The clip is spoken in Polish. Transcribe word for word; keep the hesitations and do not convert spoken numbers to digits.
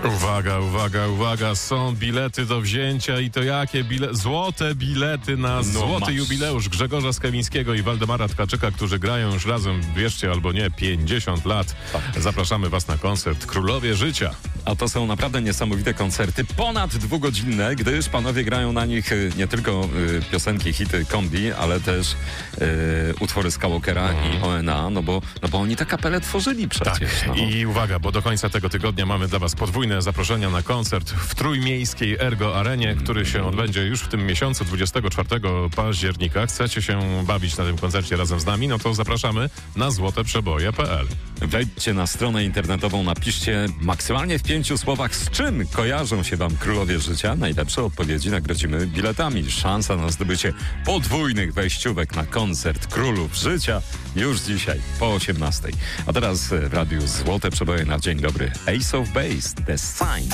Uwaga, uwaga, uwaga, są bilety do wzięcia i to jakie bilety? Złote bilety na No złoty masz. jubileusz Grzegorza Skawińskiego i Waldemara Tkaczyka, którzy grają już razem, wierzcie albo nie, pięćdziesiąt lat. Tak. Zapraszamy Was na koncert Królowie Życia. A to są naprawdę niesamowite koncerty, ponad dwugodzinne, gdyż panowie grają na nich y, nie tylko y, piosenki, hity kombi, ale też y, utwory Skywalkera Mhm. i O N A, no bo, no bo oni tę kapelę tworzyli przecież. Tak, no. i uwaga, bo do końca tego tygodnia mamy dla Was podwójne zaproszenia na koncert w trójmiejskiej Ergo Arenie, który się odbędzie już w tym miesiącu, dwudziestego czwartego października. Chcecie się bawić na tym koncercie razem z nami? No to zapraszamy na złoteprzeboje kropka p l. Wejdźcie na stronę internetową, napiszcie maksymalnie w pięciu słowach, z czym kojarzą się wam Królowie Życia. Najlepsze odpowiedzi nagrodzimy biletami. Szansa na zdobycie podwójnych wejściówek na koncert Królów Życia już dzisiaj po osiemnastej. A teraz w radiu Złote Przeboje na dzień dobry. Ace of Base, The Sign.